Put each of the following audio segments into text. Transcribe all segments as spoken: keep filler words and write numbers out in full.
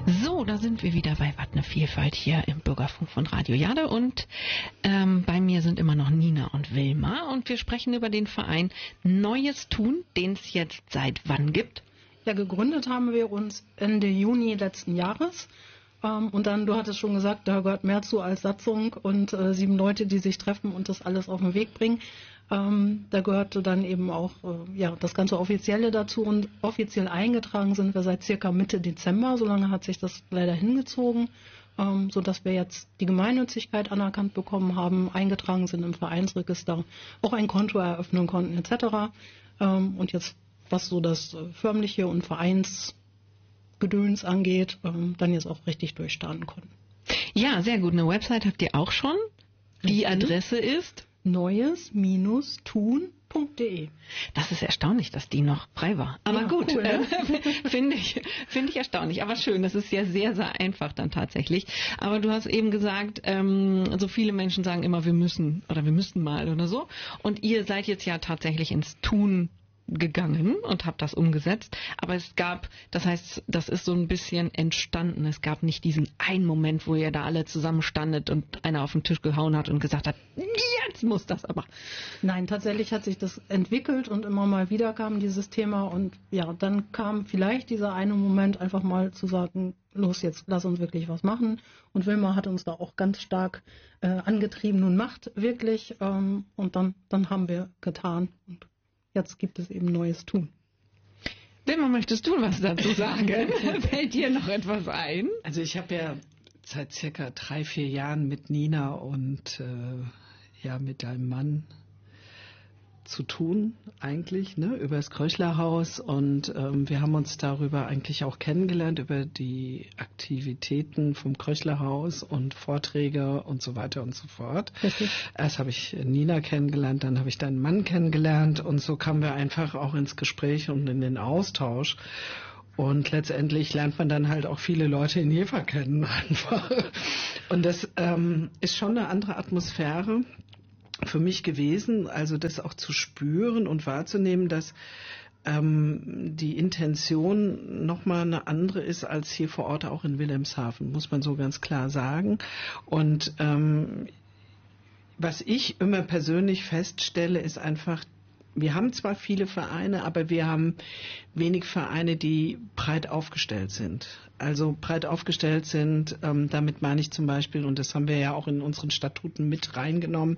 So, da sind wir wieder bei Wat ne Vielfalt hier im Bürgerfunk von Radio Jade und ähm, bei mir sind immer noch Nina und Wilma und wir sprechen über den Verein Neues Tun, den es jetzt seit wann gibt. Ja, gegründet haben wir uns Ende Juni letzten Jahres ähm, und dann, du hattest schon gesagt, da gehört mehr zu als Satzung und äh, sieben Leute, die sich treffen und das alles auf den Weg bringen. Ähm, da gehörte dann eben auch äh, ja, das ganze Offizielle dazu und offiziell eingetragen sind wir seit circa Mitte Dezember. So lange hat sich das leider hingezogen, ähm, sodass wir jetzt die Gemeinnützigkeit anerkannt bekommen haben, eingetragen sind im Vereinsregister, auch ein Konto eröffnen konnten et cetera. Ähm, und jetzt, was so das äh, förmliche und Vereinsgedöns angeht, ähm, dann jetzt auch richtig durchstarten konnten. Ja, sehr gut. Eine Website habt ihr auch schon. Die Adresse ist neues-tun punkt de. Das ist erstaunlich, dass die noch frei war. Aber ja, gut, cool, ne? äh, finde ich, finde ich erstaunlich. Aber schön, das ist ja sehr, sehr einfach dann tatsächlich. Aber du hast eben gesagt, ähm, so viele Menschen sagen immer, wir müssen oder wir müssten mal oder so. Und ihr seid jetzt ja tatsächlich ins Tun gegangen und habe das umgesetzt, aber es gab, das heißt, das ist so ein bisschen entstanden, es gab nicht diesen einen Moment, wo ihr da alle zusammenstandet und einer auf den Tisch gehauen hat und gesagt hat, jetzt muss das aber. Nein, tatsächlich hat sich das entwickelt und immer mal wieder kam dieses Thema und ja, dann kam vielleicht dieser eine Moment, einfach mal zu sagen, los jetzt, lass uns wirklich was machen und Wilma hat uns da auch ganz stark äh, angetrieben, nun macht wirklich ähm, und dann, dann haben wir getan und jetzt gibt es eben Neues Tun. Wilma, möchtest du was dazu sagen? Fällt dir noch etwas ein? Also ich habe ja seit circa drei, vier Jahren mit Nina und äh, ja mit deinem Mann zu tun eigentlich, ne, über das Kröchlerhaus und ähm, wir haben uns darüber eigentlich auch kennengelernt, über die Aktivitäten vom Kröchlerhaus und Vorträge und so weiter und so fort. Richtig. Erst habe ich Nina kennengelernt, dann habe ich deinen Mann kennengelernt und so kamen wir einfach auch ins Gespräch und in den Austausch. Und letztendlich lernt man dann halt auch viele Leute in Jever kennen einfach. Und das ähm, ist schon eine andere Atmosphäre für mich gewesen, also das auch zu spüren und wahrzunehmen, dass ähm, die Intention nochmal eine andere ist als hier vor Ort auch in Wilhelmshaven, muss man so ganz klar sagen. Und ähm, was ich immer persönlich feststelle, ist einfach, wir haben zwar viele Vereine, aber wir haben wenig Vereine, die breit aufgestellt sind. Also breit aufgestellt sind, ähm, damit meine ich zum Beispiel, und das haben wir ja auch in unseren Statuten mit reingenommen,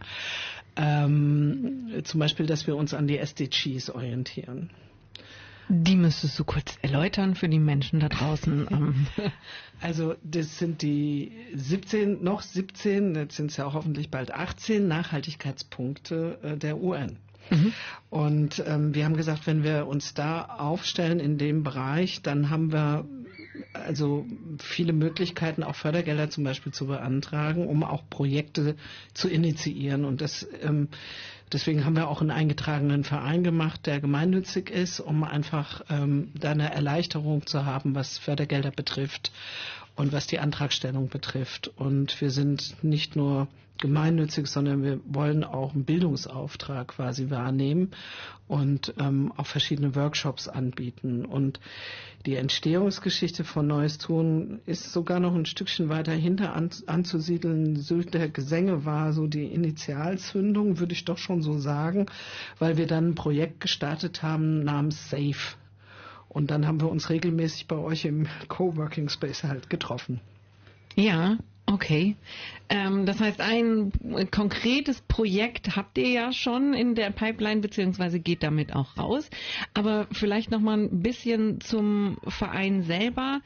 ähm, zum Beispiel, dass wir uns an die S D Gs orientieren. Die müsstest du kurz erläutern für die Menschen da draußen. Also das sind die siebzehn, noch siebzehn, jetzt sind es ja auch hoffentlich bald achtzehn Nachhaltigkeitspunkte äh, der U N. Mhm. Und ähm, wir haben gesagt, wenn wir uns da aufstellen in dem Bereich, dann haben wir also viele Möglichkeiten, auch Fördergelder zum Beispiel zu beantragen, um auch Projekte zu initiieren. Und das ähm, deswegen haben wir auch einen eingetragenen Verein gemacht, der gemeinnützig ist, um einfach ähm, da eine Erleichterung zu haben, was Fördergelder betrifft und was die Antragstellung betrifft. Und wir sind nicht nur gemeinnützig, sondern wir wollen auch einen Bildungsauftrag quasi wahrnehmen und ähm, auch verschiedene Workshops anbieten. Und die Entstehungsgeschichte von Neues Tun ist sogar noch ein Stückchen weiter hinter an, anzusiedeln. Sylt der Gesänge war so die Initialzündung, würde ich doch schon so sagen, weil wir dann ein Projekt gestartet haben namens SAFE. Und dann haben wir uns regelmäßig bei euch im Coworking Space halt getroffen. Ja, okay. Ähm, das heißt, ein konkretes Projekt habt ihr ja schon in der Pipeline, beziehungsweise geht damit auch raus. Aber vielleicht noch mal ein bisschen zum Verein selber.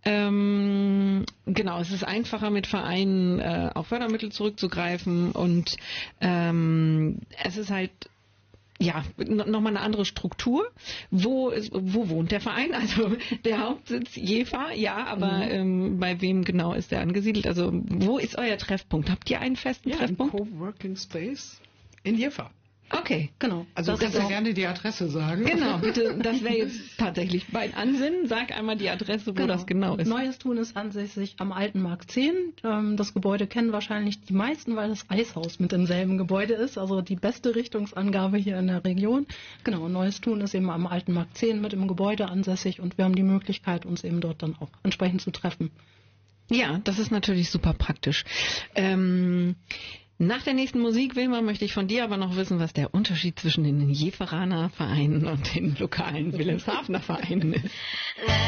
Ähm, genau, es ist einfacher mit Vereinen äh, auf Fördermittel zurückzugreifen und ähm, es ist halt ja, nochmal eine andere Struktur. Wo ist, wo wohnt der Verein? Also der Hauptsitz Jever, ja, aber mhm. ähm, bei wem genau ist der angesiedelt? Also wo ist euer Treffpunkt? Habt ihr einen festen ja, Treffpunkt? Ein Coworking Space in Jever. Okay. Genau. Also das du kannst ist ja auch, gerne die Adresse sagen. Genau, bitte, das wäre jetzt tatsächlich mein Ansinnen. Sag einmal die Adresse, wo genau. das genau ist. Neues Tun ist ansässig am Alten Markt zehn. Ähm, das Gebäude kennen wahrscheinlich die meisten, weil das Eishaus mit im selben Gebäude ist. Also die beste Richtungsangabe hier in der Region. Genau, Neues Tun ist eben am Alten Markt zehn mit im Gebäude ansässig und wir haben die Möglichkeit, uns eben dort dann auch entsprechend zu treffen. Ja, das ist natürlich super praktisch. Ähm, nach der nächsten Musik, Wilma, möchte ich von dir aber noch wissen, was der Unterschied zwischen den Jeferaner Vereinen und den lokalen Wilhelmshavener Vereinen ist.